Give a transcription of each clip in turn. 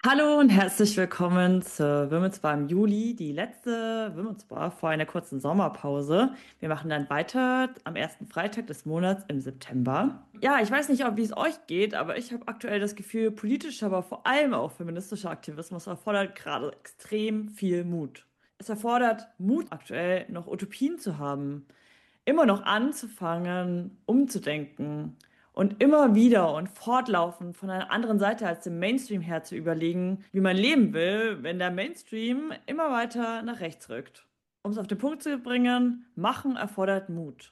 Hallo und herzlich willkommen zur Women's Bar im Juli, die letzte Women's Bar vor einer kurzen Sommerpause. Wir machen dann weiter am ersten Freitag des Monats im September. Ja, ich weiß nicht, wie es euch geht, aber ich habe aktuell das Gefühl, politischer, aber vor allem auch feministischer Aktivismus erfordert gerade extrem viel Mut. Es erfordert Mut, aktuell noch Utopien zu haben, immer noch anzufangen, umzudenken und immer wieder und fortlaufend von einer anderen Seite als dem Mainstream her zu überlegen, wie man leben will, wenn der Mainstream immer weiter nach rechts rückt. Um es auf den Punkt zu bringen, Machen erfordert Mut.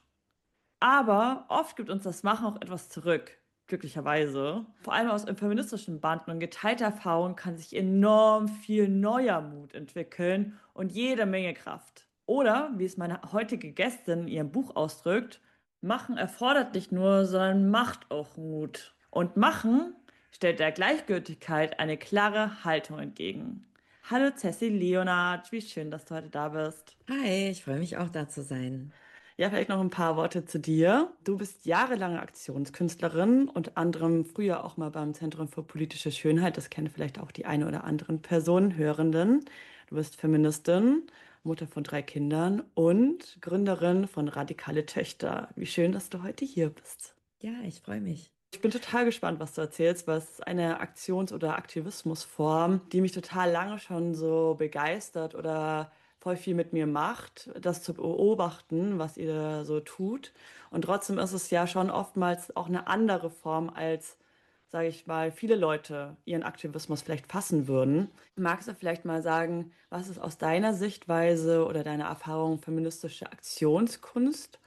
Aber oft gibt uns das Machen auch etwas zurück, glücklicherweise. Vor allem aus feministischen Banden und geteilter Erfahrung kann sich enorm viel neuer Mut entwickeln und jede Menge Kraft. Oder, wie es meine heutige Gästin in ihrem Buch ausdrückt, Machen erfordert nicht nur, sondern macht auch Mut. Und Machen stellt der Gleichgültigkeit eine klare Haltung entgegen. Hallo Cecily Leonard, wie schön, dass du heute da bist. Hi, ich freue mich auch da zu sein. Ja, vielleicht noch ein paar Worte zu dir. Du bist jahrelange Aktionskünstlerin, unter anderem früher auch mal beim Zentrum für politische Schönheit. Das kennen vielleicht auch die eine oder anderen Personen, Hörenden. Du bist Feministin, Mutter von 3 Kindern und Gründerin von Radikale Töchter. Wie schön, dass du heute hier bist. Ja, ich freue mich. Ich bin total gespannt, was du erzählst, weil es ist eine Aktions- oder Aktivismusform, die mich total lange schon so begeistert oder voll viel mit mir macht, das zu beobachten, was ihr da so tut. Und trotzdem ist es ja schon oftmals auch eine andere Form, als, sage ich mal, viele Leute ihren Aktivismus vielleicht fassen würden. Magst du vielleicht mal sagen, was ist aus deiner Sichtweise oder deiner Erfahrung feministische Aktionskunst?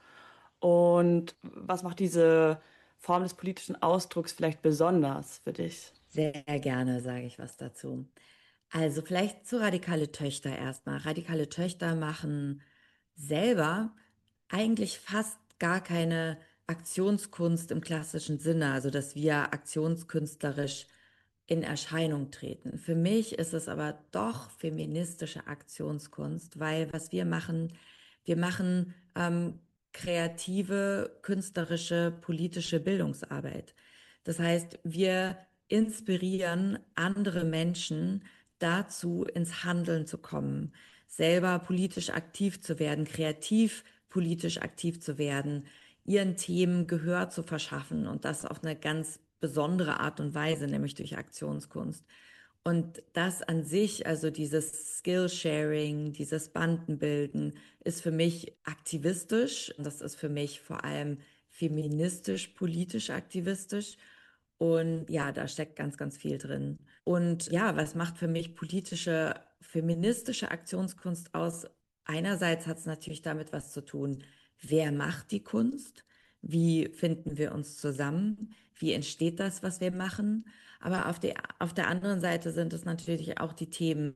Und was macht diese Form des politischen Ausdrucks vielleicht besonders für dich? Sehr gerne sage ich was dazu. Also vielleicht zu radikale Töchter erstmal. Radikale Töchter machen selber eigentlich fast gar keine Aktionskunst im klassischen Sinne, also dass wir aktionskünstlerisch in Erscheinung treten. Für mich ist es aber doch feministische Aktionskunst, weil was wir machen kreative, künstlerische, politische Bildungsarbeit. Das heißt, wir inspirieren andere Menschen dazu, ins Handeln zu kommen, selber politisch aktiv zu werden, kreativ politisch aktiv zu werden, ihren Themen Gehör zu verschaffen und das auf eine ganz besondere Art und Weise, nämlich durch Aktionskunst. Und das an sich, also dieses Skillsharing, dieses Bandenbilden, ist für mich aktivistisch. Das ist für mich vor allem feministisch, politisch aktivistisch. Und ja, da steckt ganz, ganz viel drin. Und ja, was macht für mich politische, feministische Aktionskunst aus? Einerseits hat es natürlich damit was zu tun, wer macht die Kunst? Wie finden wir uns zusammen? Wie entsteht das, was wir machen? Aber auf der anderen Seite sind es natürlich auch die Themen,